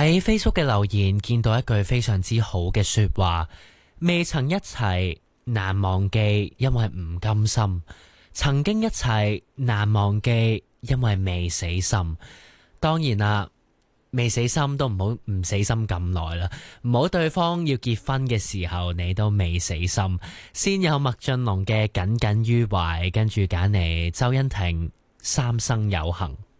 喺 Facebook 嘅留言見到一句非常之好嘅說話，未曾一齊難忘記，因為唔甘心；曾經一齊難忘記，因為未死心。當然啦，未死心都唔好唔死心咁耐啦，唔好對方要結婚嘅時候你都未死心。先有麥浚龍嘅耿耿於懷，跟住揀嚟周欣婷三生有幸。